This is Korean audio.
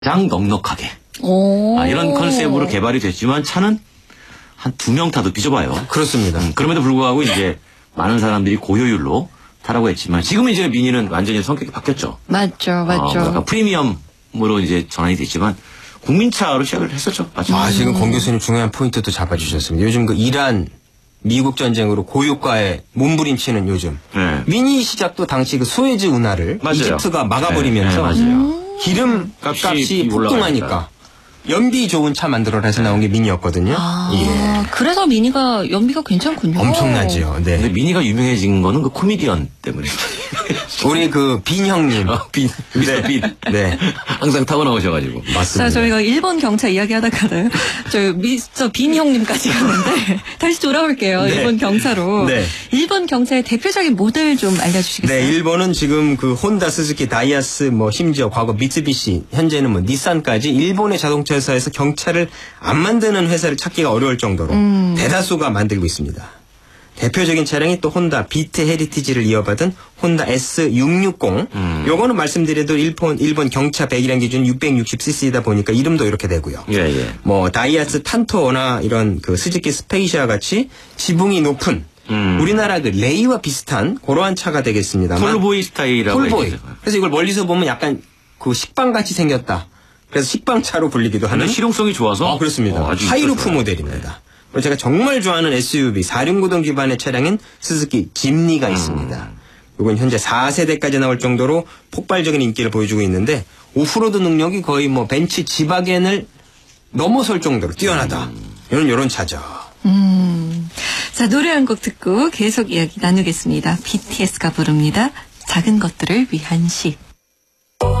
가장 넉넉하게. 이런 컨셉으로 개발이 됐지만 차는 한 2명 타도 삐져봐요. 그렇습니다. 그럼에도 불구하고 이제 많은 사람들이 고효율로 타라고 했지만 지금은 이제 미니는 완전히 성격이 바뀌었죠. 맞죠. 약간 프리미엄으로 이제 전환이 됐지만 국민차로 시작을 했었죠. 맞죠? 지금 권 교수님 중요한 포인트도 잡아주셨습니다. 요즘 그 이란 미국 전쟁으로 고유가에 몸부림치는 요즘 미니 시작도 당시 그 수에즈 운하를 이집트가 막아버리면서 기름 값이 폭등하니까 연비 좋은 차 만들어라 해서 나온 게 미니였거든요. 그래서 미니가 연비가 괜찮군요. 엄청나지요. 네. 근데 미니가 유명해진 거는 그 코미디언 때문에. 우리 그 빈 형님. 미스터 빈. 네. 항상 타고 나오셔가지고. 맞습니다. 자, 저희가 일본 경차 이야기 하다가는 미스터 빈 형님까지 갔는데 다시 돌아올게요. 네. 일본 경차로. 네. 일본 경차의 대표적인 모델 좀 알려주시겠어요? 네, 일본은 지금 그 혼다, 스즈키, 다이아스, 심지어 과거 미쓰비시, 현재는 닛산까지 일본의 자동차 회사에서 경차를 안 만드는 회사를 찾기가 어려울 정도로 대다수가 만들고 있습니다. 대표적인 차량이 또 혼다 비트 헤리티지를 이어받은 혼다 S660. 요거는 말씀드려도 일본 경차 배기량 기준 660cc다 보니까 이름도 이렇게 되고요. 다이아스 탄토나 이런 그 스즈키 스페이시아 같이 지붕이 높은 우리나라 그 레이와 비슷한 그러한 차가 되겠습니다만. 톨보이 스타일이라고. 톨보이. 그래서 이걸 멀리서 보면 약간 그 식빵같이 생겼다. 그래서 식빵차로 불리기도 하는. 실용성이 좋아서. 그렇습니다. 하이루프 모델입니다. 그리고 제가 정말 좋아하는 SUV 4륜구동 기반의 차량인 스즈키 짐니가 있습니다. 이건 현재 4세대까지 나올 정도로 폭발적인 인기를 보여주고 있는데 오프로드 능력이 거의 벤츠 지바겐을 넘어설 정도로 뛰어나다. 이런 차죠. 자, 노래 한 곡 듣고 계속 이야기 나누겠습니다. BTS가 부릅니다. 작은 것들을 위한 시.